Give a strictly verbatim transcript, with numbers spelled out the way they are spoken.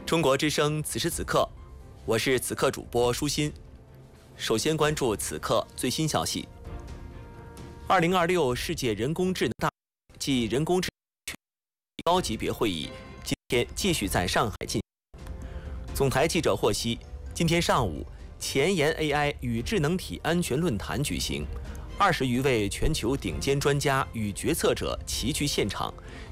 中国之声此时此刻，我是此刻主播舒心。首先关注此刻最新消息。二零二六世界人工智能大会暨人工智能高级别会议今天继续在上海进行。总台记者获悉，今天上午，前沿 A I 与智能体安全论坛举行，二十余位全球顶尖专家与决策者齐聚现场。